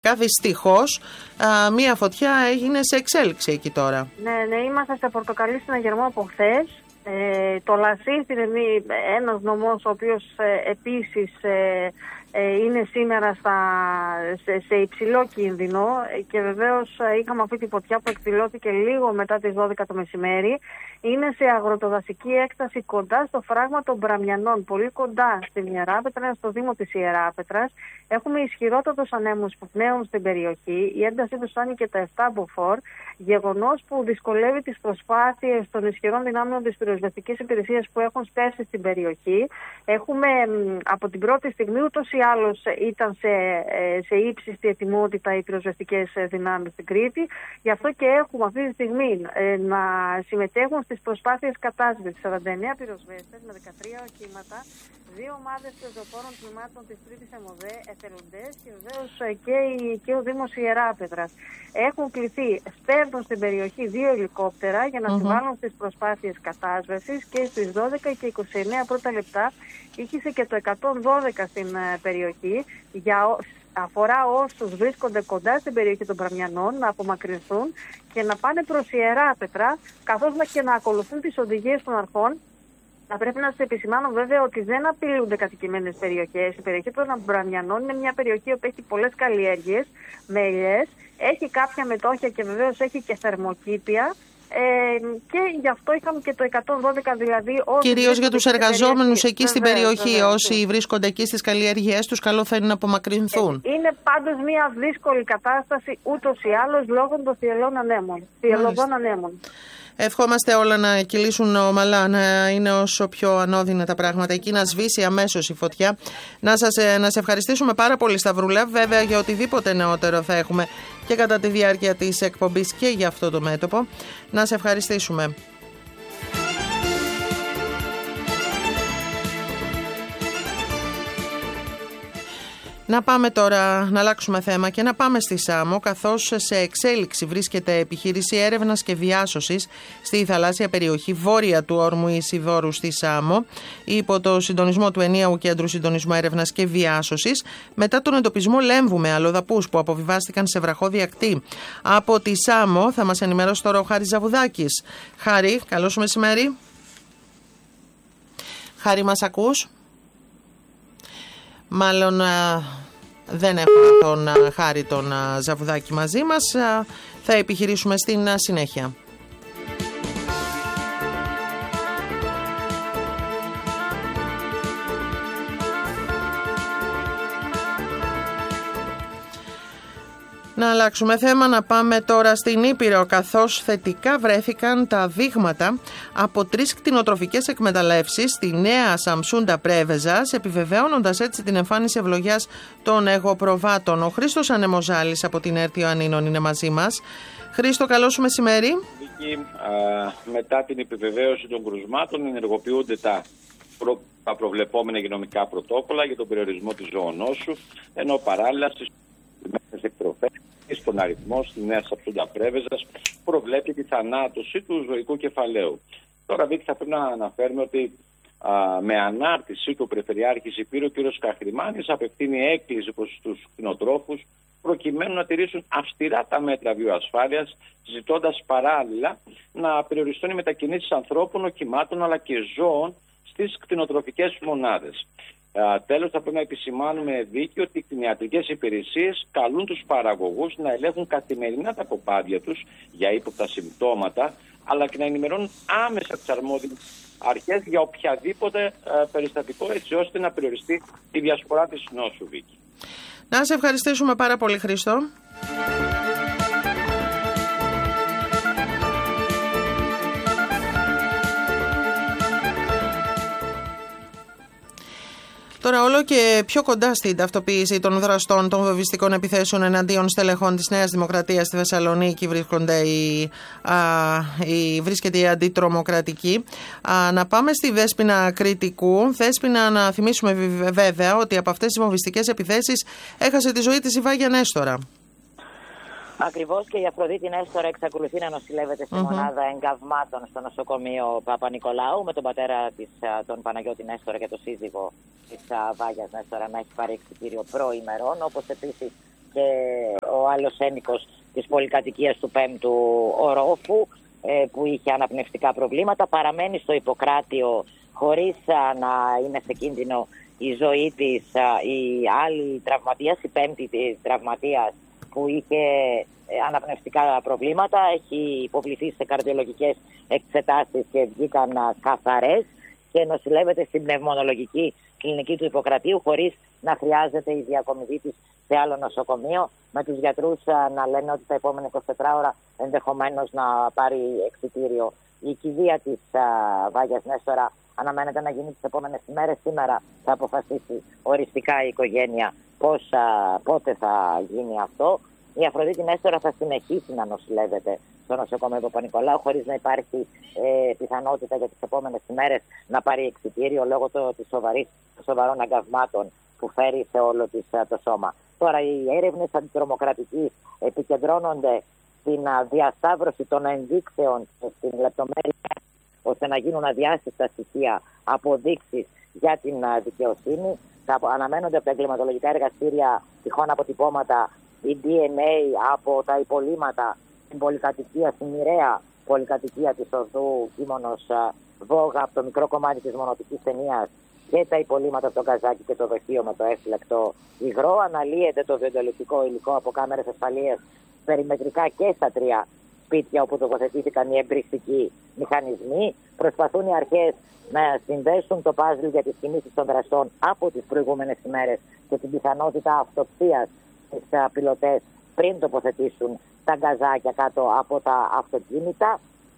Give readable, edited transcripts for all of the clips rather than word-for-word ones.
Δυστυχώς, μία φωτιά έγινε σε εξέλιξη εκεί τώρα. Ναι, είμαστε σε Πορτοκαλί στην Αγερμό από χθες. Το Λασίθ είναι ένας νομός ο οποίος επίσης είναι σήμερα σε υψηλό κίνδυνο και βεβαίως είχαμε αυτή τη φωτιά που εκδηλώθηκε λίγο μετά τις 12 το μεσημέρι. Είναι σε αγροτοδασική έκταση κοντά στο φράγμα των Μπραμιανών, πολύ κοντά στην Ιεράπετρα, στο Δήμο της Ιεράπετρας. Έχουμε ισχυρότατους ανέμους που πνέουν στην περιοχή. Η έντασή τους φτάνει και τα 7 μποφόρ, γεγονός που δυσκολεύει τις προσπάθειες των ισχυρών δυνάμεων της πυροσβεστικής υπηρεσίας που έχουν σπεύσει στην περιοχή. Έχουμε από την πρώτη στιγμή ούτως ή άλλως ήταν σε ύψιστη ετοιμότητα οι πυροσβεστικές δυνάμεις στην Κρήτη. Γι' αυτό και έχουμε αυτή τη στιγμή να συμμετέχουν στις προσπάθειες κατάσβεσης 49 πυροσβέστες με 13 οχήματα, 2 ομάδες πεζοφόρων τμήματων της Τρίτης ΕΜΟΔΕ, εθελοντές και βεβαίως και ο Δήμος Ιεράπετρας. Έχουν κληθεί, στέλνουν στην περιοχή 2 ελικόπτερα για να συμβάλλουν στις προσπάθειες κατάσβεσης και στις 12 και 29 πρώτα λεπτά ήχησε και το 112 στην περιοχή αφορά όσους βρίσκονται κοντά στην περιοχή των Μπραμιανών να απομακρυνθούν και να πάνε προς Ιεράπετρα, καθώς και να ακολουθούν τις οδηγίες των αρχών. Θα πρέπει να σας επισημάνω βέβαια ότι δεν απειλούνται κατοικημένες περιοχές. Η περιοχή των Μπραμιανών είναι μια περιοχή που έχει πολλές καλλιέργειες με ελιές, έχει κάποια μετόχια και βεβαίως έχει και θερμοκήπια. Και γι' αυτό είχαμε και το 112 δηλαδή. Κυρίως για τους εργαζόμενους εκεί στην περιοχή, όσοι βρίσκονται εκεί στις καλλιέργειές τους, καλό θα είναι να απομακρυνθούν. Είναι πάντως μια δύσκολη κατάσταση ούτως ή άλλως λόγω των θυελλών ανέμων. Ευχόμαστε όλα να κυλήσουν ομαλά, να είναι όσο πιο ανώδυνα τα πράγματα εκεί, να σβήσει αμέσως η φωτιά. Να σε ευχαριστήσουμε πάρα πολύ, Σταυρούλα, βέβαια για οτιδήποτε νεότερο θα έχουμε και κατά τη διάρκεια της εκπομπής και για αυτό το μέτωπο. Να σε ευχαριστήσουμε. Να πάμε τώρα, να αλλάξουμε θέμα και να πάμε στη Σάμο, καθώς σε εξέλιξη βρίσκεται επιχείρηση έρευνας και διάσωσης στη θαλάσσια περιοχή βόρεια του όρμου Ισιδώρου στη Σάμο, υπό το συντονισμό του Ενιαίου Κέντρου Συντονισμού Έρευνας και Διάσωσης, μετά τον εντοπισμό λέμβου με αλλοδαπούς που αποβιβάστηκαν σε βραχώδη ακτή. Από τη Σάμο θα μας ενημερώσει τώρα ο Χάρης Ζαβουδάκης. Χάρη, καλό σου μεσημέρι. Χάρη, μας ακούς? Μάλλον δεν έχουμε τον Χάρη τον Ζαβουδάκη μαζί μας. Θα επιχειρήσουμε στην συνέχεια. Να αλλάξουμε θέμα, να πάμε τώρα στην Ήπειρο, καθώς θετικά βρέθηκαν τα δείγματα από 3 κτηνοτροφικές εκμεταλλεύσεις στη Νέα Σαμσούντα Πρέβεζας, επιβεβαιώνοντας έτσι την εμφάνιση ευλογιάς των εγωπροβάτων. Ο Χρήστος Ανεμοζάλης από την ΕΡΤ Ιωαννίνων είναι μαζί μας. Χρήστο, καλό σου μεσημέρι. Μετά την επιβεβαίωση των κρουσμάτων ενεργοποιούνται τα προβλεπόμενα υγειονομικά πρωτόκολλα για τον περιορισμό της ζωονόσου, ενώ παράλληλα στις εκτροφές στον αριθμό στη Νέα Σαμσούντα Πρέβεζας προβλέπει τη θανάτωση του ζωικού κεφαλαίου. Τώρα, Βίκη, θα πρέπει να αναφέρουμε ότι με ανάρτηση του Περιφερειάρχης Ηπείρου, ο κ. Καχρημάνης απευθύνει έκκληση προς τους κτηνοτρόφους προκειμένου να τηρήσουν αυστηρά τα μέτρα βιοασφάλειας, ζητώντας παράλληλα να περιοριστούν οι μετακινήσεις ανθρώπων, οχημάτων αλλά και ζώων στις κτηνοτροφικές μονάδες. Τέλος, θα πρέπει να επισημάνουμε, Βίκη, ότι οι κτηνιατρικές υπηρεσίες καλούν τους παραγωγούς να ελέγχουν καθημερινά τα κοπάδια τους για ύποπτα συμπτώματα, αλλά και να ενημερώνουν άμεσα τις αρμόδιες αρχές για οποιαδήποτε περιστατικό, έτσι ώστε να περιοριστεί η διασπορά της νόσου, Βίκη. Να σε ευχαριστήσουμε πάρα πολύ, Χρήστο. Τώρα όλο και πιο κοντά στην ταυτοποίηση των δραστών των βομβιστικών επιθέσεων εναντίον στελεχών της Νέας Δημοκρατίας στη Θεσσαλονίκη βρίσκεται η αντιτρομοκρατική. Να πάμε στη Δέσποινα Κρητικού. Δέσποινα, να θυμίσουμε βέβαια ότι από αυτές τις βομβιστικές επιθέσεις έχασε τη ζωή της η Βάγια Νέστορα. Ακριβώς, και η Αφροδίτη Νέστορα εξακολουθεί να νοσηλεύεται στη μονάδα εγκαυμάτων στο νοσοκομείο Παπα-Νικολάου, με τον πατέρα της, τον Παναγιώτη Νέστορα, και τον σύζυγο της Βάγιας Νέστορα να έχει πάρει εξιτήριο προημερών, όπως επίσης και ο άλλος ένοικος της πολυκατοικίας του 5ου ορόφου, που είχε αναπνευστικά προβλήματα. Παραμένει στο Ιπποκράτιο χωρίς να είναι σε κίνδυνο η ζωή της. Η άλλη τραυματίας, η 5η τραυματίας, που είχε αναπνευστικά προβλήματα, έχει υποβληθεί σε καρδιολογικές εξετάσεις και βγήκαν καθαρές και νοσηλεύεται στην πνευμονολογική κλινική του Ιπποκρατίου χωρίς να χρειάζεται η διακομιδή της σε άλλο νοσοκομείο, με τους γιατρούς να λένε ότι τα επόμενα 24 ώρα ενδεχομένως να πάρει εξιτήριο. Η κηδεία της Βάγιας Νέστορα αναμένεται να γίνει τις επόμενες ημέρες. Σήμερα θα αποφασίσει οριστικά η οικογένεια πότε θα γίνει αυτό. Η Αφροδίτη Νέστορα θα συνεχίσει να νοσηλεύεται στο νοσοκομείο Παπα-Νικολάου χωρίς να υπάρχει πιθανότητα για τις επόμενες ημέρες να πάρει εξιτήριο λόγω των σοβαρών αγκαυμάτων που φέρει σε όλο της το σώμα. Τώρα οι έρευνες αντιτρομοκρατικής επικεντρώνονται στην διασταύρωση των ενδείξεων και στην λεπτομέρεια ώστε να γίνουν αδιάστατα στοιχεία, αποδείξεις για την δικαιοσύνη. Θα αναμένονται από τα εγκληματολογικά εργαστήρια τυχόν αποτυπώματα, η DNA από τα υπολείμματα στην πολυκατοικία, στην μοιραία πολυκατοικία της οδού Κίμωνος Βόγα, από το μικρό κομμάτι της μονοτικής ταινίας και τα υπολείμματα από το καζάκι και το δοχείο με το έφυλακτο υγρό. Αναλύεται το βιοντολιστικό υλικό από κάμερες ασφαλείας περιμετρικά και στα 3 σπίτια όπου τοποθετήθηκαν οι εμπριστικοί μηχανισμοί. Προσπαθούν οι αρχές να συνδέσουν το παζλ για τις κινήσεις των δραστών από τις προηγούμενες ημέρες και την πιθανότητα αυτοψίας στις πιλωτές πριν τοποθετήσουν τα γκαζάκια κάτω από τα αυτοκίνητα.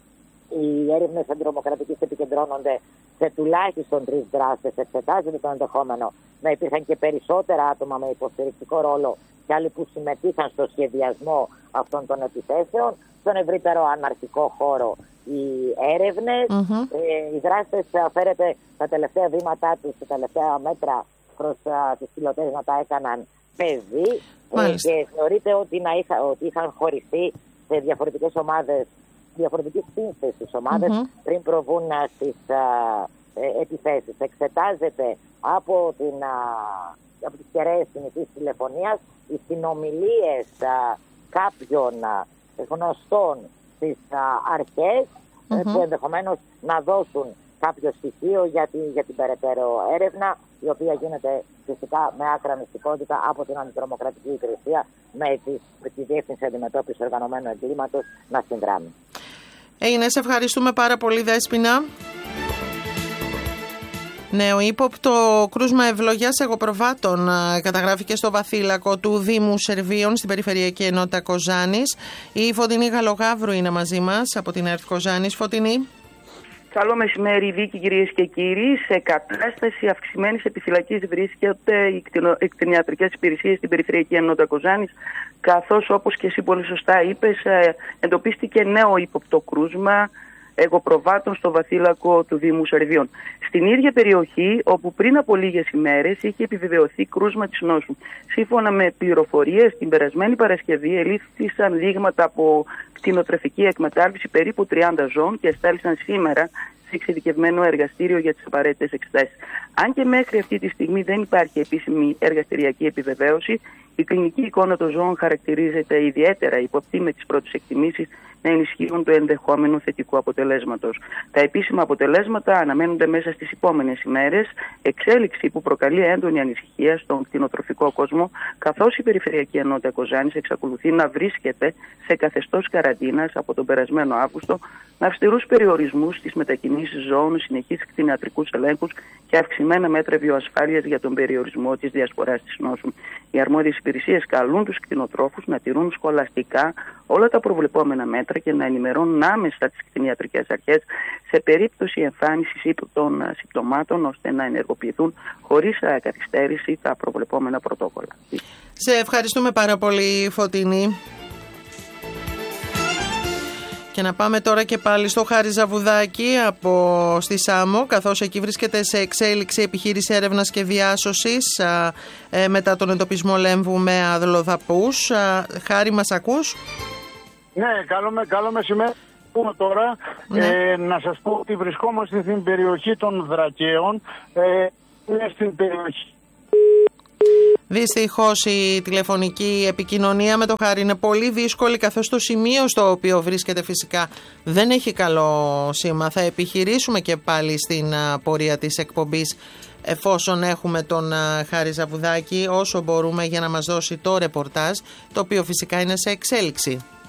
Οι έρευνες αντιτρομοκρατικής επικεντρώνονται σε τουλάχιστον 3 δράστες. Εξετάζεται το ενδεχόμενο να υπήρχαν και περισσότερα άτομα με υποστηρικτικό ρόλο και άλλοι που συμμετείχαν στο σχεδιασμό αυτών των επιθέσεων. Στον ευρύτερο αναρχικό χώρο οι έρευνες, οι δράστες φέρεται τα τελευταία βήματά τους, τα τελευταία μέτρα προς τις πιλωτές να τα έκαναν παιδί και θεωρείται ότι είχαν χωριστεί σε διαφορετικές ομάδες, διαφορετικές σύνθεσης στις ομάδες πριν προβούν στις επιθέσεις. Εξετάζεται από τις κεραίες κινητής τηλεφωνίας οι συνομιλίες κάποιων γνωστών στις αρχές που ενδεχομένως να δώσουν κάποιο στοιχείο για την περαιτέρω έρευνα, η οποία γίνεται φυσικά με άκρα μυστικότητα από την αντιτρομοκρατική υπηρεσία με τη Διεύθυνση Αντιμετώπισης Οργανωμένου Εγκλήματος να συνδράμει. Σε ευχαριστούμε πάρα πολύ, Δέσποινα. Νεούποπτο κρούσμα ευλογιάς εγωπροβάτων καταγράφηκε στο Βαθύλακο του Δήμου Σερβίων στην Περιφερειακή Ενότητα Κοζάνης. Η Φωτεινή Γαλογαύρου είναι μαζί μας από την ΕΡΤ Κοζάνης. Φωτεινή. Καλό μεσημέρι, Βίκη, κυρίες και κύριοι. Σε κατάσταση αυξημένης επιφυλακής βρίσκονται οι κτηνιατρικές υπηρεσίες στην Περιφερειακή Ενότητα Κοζάνης, καθώς, όπως και εσύ πολύ σωστά είπες, εντοπίστηκε νέο ύποπτο κρούσμα εγωπροβάτων στο Βαθύλακο του Δήμου Σερβίων. Στην ίδια περιοχή, όπου πριν από λίγες ημέρες είχε επιβεβαιωθεί κρούσμα της νόσου. Σύμφωνα με πληροφορίες, την περασμένη Παρασκευή ελήφθησαν δείγματα από κτηνοτροφική εκμετάλλευση περίπου 30 ζώων και εστάλησαν σήμερα σε εξειδικευμένο εργαστήριο για τις απαραίτητες εξετάσεις. Αν και μέχρι αυτή τη στιγμή δεν υπάρχει επίσημη εργαστηριακή επιβεβαίωση, η κλινική εικόνα των ζώων χαρακτηρίζεται ιδιαίτερα υποπτή με τις πρώτες εκτιμήσεις να ενισχύουν το ενδεχόμενο θετικού αποτελέσματος. Τα επίσημα αποτελέσματα αναμένονται μέσα στις επόμενες ημέρες, εξέλιξη που προκαλεί έντονη ανησυχία στον κτηνοτροφικό κόσμο, καθώς η Περιφερειακή Ενότητα Κοζάνης εξακολουθεί να βρίσκεται σε καθεστώς καραντίνας από τον περασμένο Αύγουστο, με αυστηρούς περιορισμούς στις μετακινήσεις ζώων, συνεχείς κτηνιατρικούς ελέγχους και αυξημένα μέτρα βιοασφάλειας για τον περιορισμό της διασποράς της νόσου. Οι αρμόδιες υπηρεσίες καλούν τους κτηνοτρόφους να τηρούν σχολαστικά όλα τα προβλεπόμενα μέτρα και να ενημερώνουν άμεσα τις κτηνιατρικές αρχές σε περίπτωση εμφάνισης των συμπτωμάτων, ώστε να ενεργοποιηθούν χωρίς καθυστέρηση τα προβλεπόμενα πρωτόκολλα. Σε ευχαριστούμε πάρα πολύ, Φωτεινή. Και να πάμε τώρα και πάλι στο Χάρη Ζαβουδάκη στη Σάμο, καθώς εκεί βρίσκεται σε εξέλιξη επιχείρηση έρευνας και διάσωσης μετά τον εντοπισμό λέμβου με αδλοδαπούς. Χάρη, μας ακούς? Ναι, καλό μεσημέρι. Τώρα να σας πω ότι βρισκόμαστε στην περιοχή των Δρακαίων, είναι στην περιοχή. Δυστυχώς η τηλεφωνική επικοινωνία με το Χάρη είναι πολύ δύσκολη, καθώς το σημείο στο οποίο βρίσκεται φυσικά δεν έχει καλό σήμα. Θα επιχειρήσουμε και πάλι στην πορεία της εκπομπής, εφόσον έχουμε τον Χάρη Ζαβουδάκη, όσο μπορούμε για να μας δώσει το ρεπορτάζ, το οποίο φυσικά είναι σε εξέλιξη.